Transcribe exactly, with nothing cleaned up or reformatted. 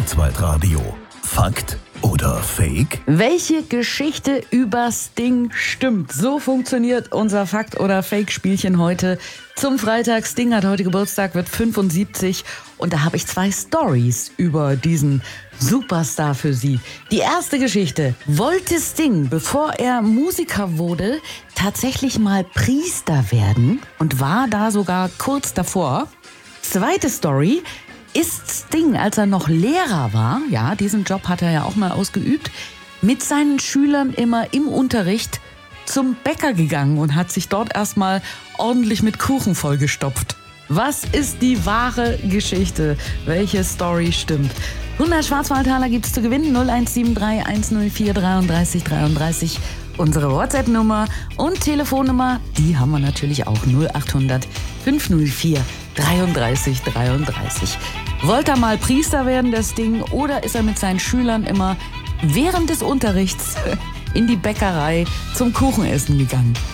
Kurzweitradio. Fakt oder Fake? Welche Geschichte über Sting stimmt? So funktioniert unser Fakt- oder Fake-Spielchen heute zum Freitag. Sting hat heute Geburtstag, wird fünfundsiebzig und da habe ich zwei Stories über diesen Superstar für Sie. Die erste Geschichte: Wollte Sting, bevor er Musiker wurde, tatsächlich mal Priester werden und war da sogar kurz davor? Zweite Story: Ist Sting, als er noch Lehrer war, ja, diesen Job hat er ja auch mal ausgeübt, mit seinen Schülern immer im Unterricht zum Bäcker gegangen und hat sich dort erstmal ordentlich mit Kuchen vollgestopft. Was ist die wahre Geschichte? Welche Story stimmt? hundert Schwarzwaldtaler gibt's zu gewinnen. null eins sieben drei eins null vier dreiunddreißig dreiunddreißig. Unsere WhatsApp-Nummer und Telefonnummer, die haben wir natürlich auch. null achthundert fünf null vier dreiunddreißig dreiunddreißig. Wollte er mal Priester werden, das Ding, oder ist er mit seinen Schülern immer während des Unterrichts in die Bäckerei zum Kuchenessen gegangen?